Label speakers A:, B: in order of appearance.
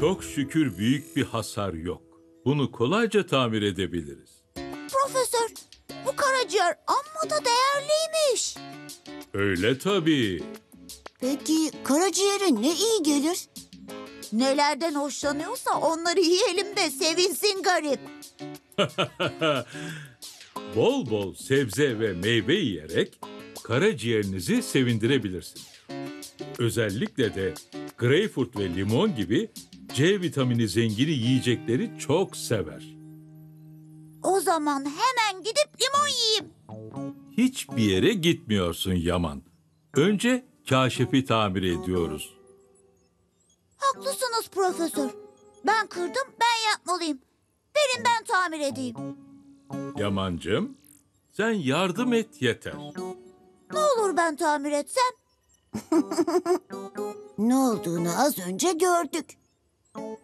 A: Çok şükür büyük bir hasar yok. Bunu kolayca tamir edebiliriz.
B: Profesör, bu karaciğer amma da değerliymiş.
A: Öyle tabii.
C: Peki karaciğere ne iyi gelir?
B: Nelerden hoşlanıyorsa onları yiyelim de sevinsin garip.
A: Bol bol sebze ve meyve yiyerek karaciğerinizi sevindirebilirsiniz. Özellikle de greyfurt ve limon gibi C vitamini zengini yiyecekleri çok sever.
B: O zaman hemen gidip limon yiyeyim.
A: Hiçbir yere gitmiyorsun Yaman. Önce kaşefi tamir ediyoruz.
B: Haklısınız profesör. Ben kırdım, ben yapmalıyım. Verin ben tamir edeyim.
A: Yamancığım, sen yardım et yeter.
B: Ne olur ben tamir etsem?
C: Ne olduğunu az önce gördük.